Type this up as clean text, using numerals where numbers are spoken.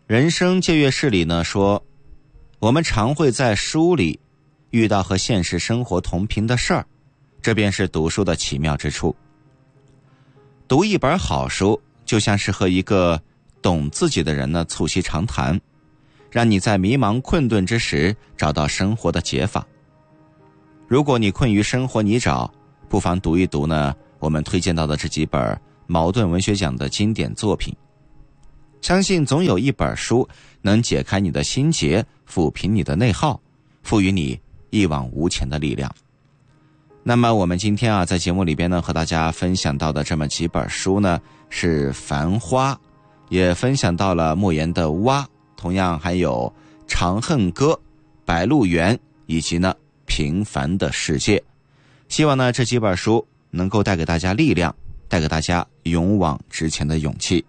人生借阅室里呢说，我们常会在书里遇到和现实生活同频的事儿，这便是读书的奇妙之处。读一本好书，就像是和一个懂自己的人呢促膝长谈，让你在迷茫困顿之时找到生活的解法。如果你困于生活泥沼，不妨读一读呢我们推荐到的这几本茅盾文学奖的经典作品。相信总有一本书能解开你的心结，抚平你的内耗，赋予你一往无前的力量。那么我们今天在节目里边呢和大家分享到的这么几本书呢是《繁花》，也分享到了莫言的《蛙》，同样还有《长恨歌》、《白鹿原》以及呢《平凡的世界》。希望呢这几本书能够带给大家力量，带给大家勇往直前的勇气。